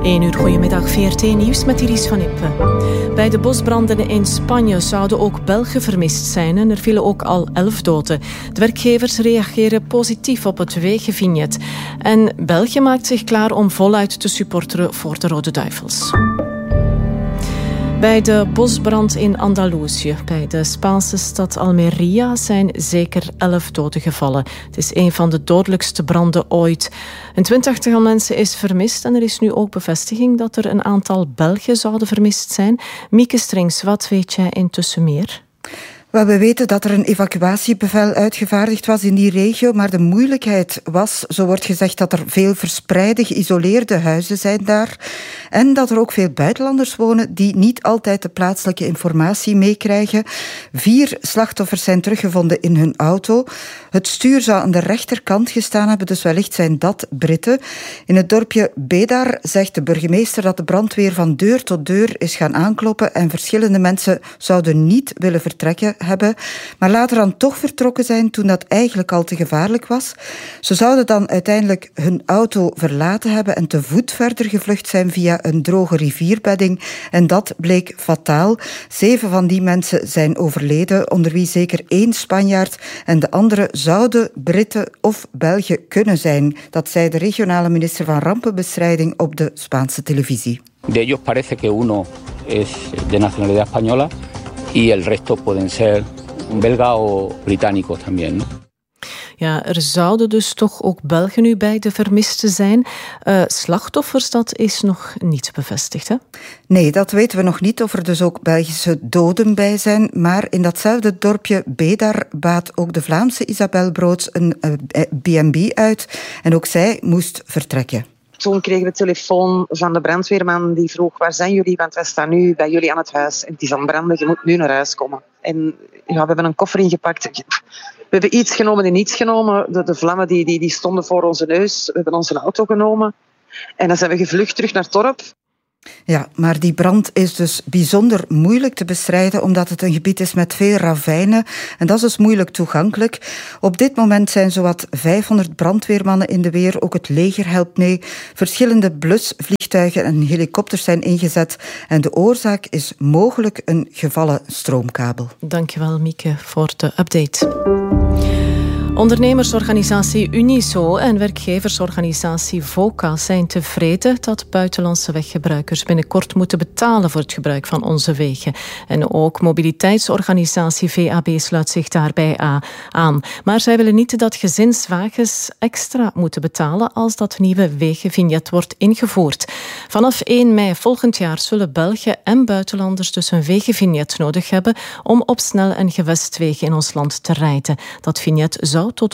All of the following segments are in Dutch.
1 uur, goedemiddag, VRT Nieuws met Iris van Impe. Bij de bosbranden in Spanje zouden ook Belgen vermist zijn en er vielen ook al 11 doden. De werkgevers reageren positief op het wegenvignet. En België maakt zich klaar om voluit te supporteren voor de Rode Duivels. Bij de bosbrand in Andalusië, bij de Spaanse stad Almería, zijn zeker 11 doden gevallen. Het is een van de dodelijkste branden ooit. Een 20-tal mensen is vermist en er is nu ook bevestiging dat er een aantal Belgen zouden vermist zijn. Mieke Strings, wat weet jij intussen meer? Wel, we weten dat er een evacuatiebevel uitgevaardigd was in die regio, maar de moeilijkheid was, zo wordt gezegd, dat er veel verspreide, geïsoleerde huizen zijn daar en dat er ook veel buitenlanders wonen die niet altijd de plaatselijke informatie meekrijgen. 4 slachtoffers zijn teruggevonden in hun auto. Het stuur zou aan de rechterkant gestaan hebben, dus wellicht zijn dat Britten. In het dorpje Bedar zegt de burgemeester dat de brandweer van deur tot deur is gaan aankloppen en verschillende mensen zouden niet willen vertrekken hebben, maar later dan toch vertrokken zijn toen dat eigenlijk al te gevaarlijk was. Ze zouden dan uiteindelijk hun auto verlaten hebben en te voet verder gevlucht zijn via een droge rivierbedding en dat bleek fataal. 7 van die mensen zijn overleden, onder wie zeker 1 Spanjaard en de andere zouden Britten of Belgen kunnen zijn. Dat zei de regionale minister van Rampenbestrijding op de Spaanse televisie. De ellos parece que uno es de nacionalidad española y el resto pueden ser belga o británicos también, ¿no? Ja, er zouden dus toch ook Belgen nu bij de vermisten zijn. Slachtoffers, dat is nog niet bevestigd, hè? Nee, dat weten we nog niet, of er dus ook Belgische doden bij zijn. Maar in datzelfde dorpje Bedar baat ook de Vlaamse Isabel Broods een B&B uit. En ook zij moest vertrekken. Toen kregen we telefoon van de brandweerman die vroeg: waar zijn jullie? Want wij staan nu bij jullie aan het huis. En het is aan branden, je moet nu naar huis komen. En ja, we hebben een koffer ingepakt. We hebben iets genomen en niets genomen. De vlammen die stonden voor onze neus. We hebben onze auto genomen. En dan zijn we gevlucht terug naar het dorp. Ja, maar die brand is dus bijzonder moeilijk te bestrijden omdat het een gebied is met veel ravijnen en dat is dus moeilijk toegankelijk. Op dit moment zijn zowat 500 brandweermannen in de weer, ook het leger helpt mee. Verschillende blusvliegtuigen en helikopters zijn ingezet en de oorzaak is mogelijk een gevallen stroomkabel. Dankjewel Mieke voor de update. Ondernemersorganisatie Uniso en werkgeversorganisatie VOCA zijn tevreden dat buitenlandse weggebruikers binnenkort moeten betalen voor het gebruik van onze wegen. En ook mobiliteitsorganisatie VAB sluit zich daarbij aan. Maar zij willen niet dat gezinswagens extra moeten betalen als dat nieuwe wegenvignet wordt ingevoerd. Vanaf 1 mei volgend jaar zullen Belgen en buitenlanders dus een wegenvignet nodig hebben om op snel- en gewestwegen in ons land te rijden. Dat vignet zou tot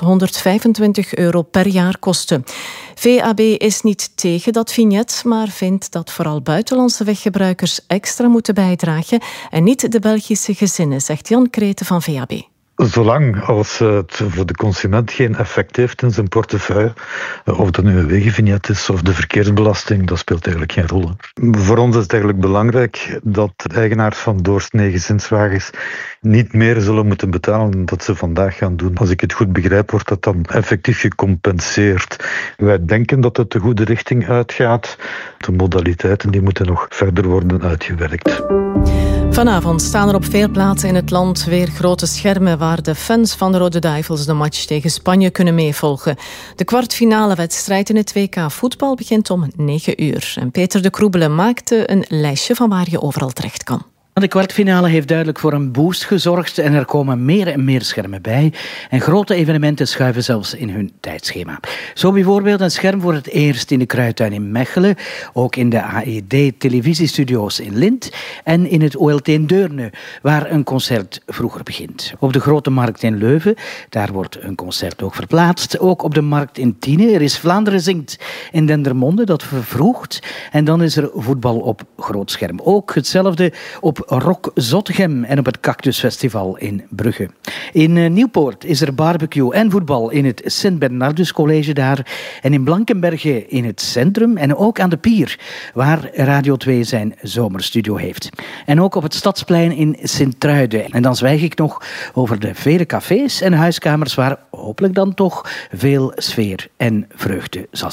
€125 per jaar kosten. VAB is niet tegen dat vignet, maar vindt dat vooral buitenlandse weggebruikers extra moeten bijdragen en niet de Belgische gezinnen, zegt Jan Kreten van VAB. Zolang als het voor de consument geen effect heeft in zijn portefeuille, of dat nu een wegenvignet is of de verkeersbelasting, dat speelt eigenlijk geen rol. Voor ons is het eigenlijk belangrijk dat de eigenaars van doorsnee gezinswagens niet meer zullen moeten betalen dan dat ze vandaag gaan doen. Als ik het goed begrijp, wordt dat dan effectief gecompenseerd. Wij denken dat het de goede richting uitgaat. De modaliteiten die moeten nog verder worden uitgewerkt. Vanavond staan er op veel plaatsen in het land weer grote schermen waar de fans van de Rode Duivels de match tegen Spanje kunnen meevolgen. De kwartfinale wedstrijd in het WK voetbal begint om 9 uur. En Peter de Kroebelen maakte een lijstje van waar je overal terecht kan. De kwartfinale heeft duidelijk voor een boost gezorgd en er komen meer en meer schermen bij. En grote evenementen schuiven zelfs in hun tijdschema. Zo bijvoorbeeld een scherm voor het eerst in de Kruidtuin in Mechelen, ook in de AED-televisiestudio's in Lint en in het OLT in Deurne, waar een concert vroeger begint. Op de Grote Markt in Leuven, daar wordt een concert ook verplaatst. Ook op de Markt in Tiene. Er is Vlaanderen zingt in Dendermonde, dat vervroegt. En dan is er voetbal op groot scherm. Ook hetzelfde op Rock Zottegem en op het Cactusfestival in Brugge. In Nieuwpoort is er barbecue en voetbal in het Sint-Bernardus College daar. En in Blankenberge in het centrum en ook aan de Pier, waar Radio 2 zijn zomerstudio heeft. En ook op het Stadsplein in Sint-Truiden. En dan zwijg ik nog over de vele cafés en huiskamers waar hopelijk dan toch veel sfeer en vreugde zal zijn.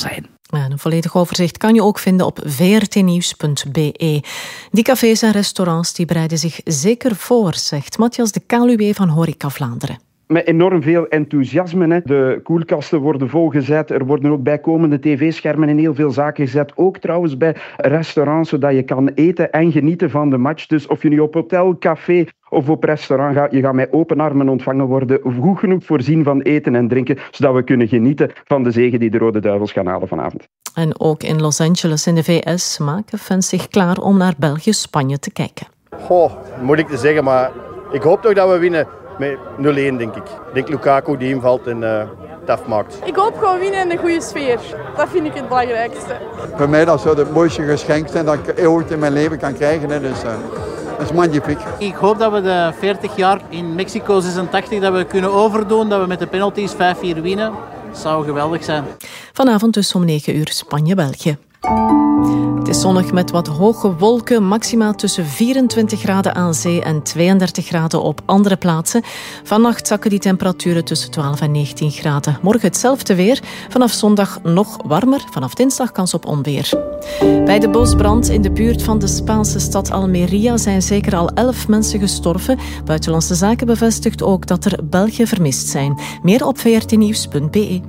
En een volledig overzicht kan je ook vinden op vrtnieuws.be. Die cafés en restaurants die bereiden zich zeker voor, zegt Matthias de Kaluwe van Horeca Vlaanderen. Met enorm veel enthousiasme. De koelkasten worden volgezet. Er worden ook bijkomende tv-schermen in heel veel zaken gezet. Ook trouwens bij restaurants, zodat je kan eten en genieten van de match. Dus of je nu op hotel, café of op restaurant gaat, je gaat met open armen ontvangen worden. Goed genoeg voorzien van eten en drinken, zodat we kunnen genieten van de zege die de Rode Duivels gaan halen vanavond. En ook in Los Angeles in de VS maken fans zich klaar om naar België-Spanje te kijken. Moeilijk te zeggen, maar ik hoop toch dat we winnen. Met 0-1 denk ik. Ik denk Lukaku die invalt en het afmaakt. Ik hoop gewoon winnen in een goede sfeer. Dat vind ik het belangrijkste. Voor mij dat zou het mooiste geschenk zijn dat ik ooit in mijn leven kan krijgen. Dus dat is magnifiek. Ik hoop dat we de 40 jaar in Mexico 86 dat we kunnen overdoen. Dat we met de penalties 5-4 winnen. Dat zou geweldig zijn. Vanavond dus om 9 uur Spanje-België. Het is zonnig met wat hoge wolken, maximaal tussen 24 graden aan zee en 32 graden op andere plaatsen. Vannacht zakken die temperaturen tussen 12 en 19 graden. Morgen hetzelfde weer, vanaf zondag nog warmer, vanaf dinsdag kans op onweer. Bij de bosbrand in de buurt van de Spaanse stad Almería zijn zeker al 11 mensen gestorven. Buitenlandse Zaken bevestigt ook dat er Belgen vermist zijn. Meer op vrtnieuws.be.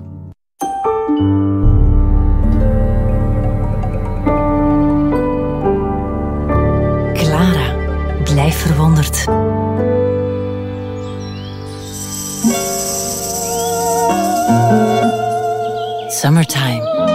Blijf verwonderd. Summertime.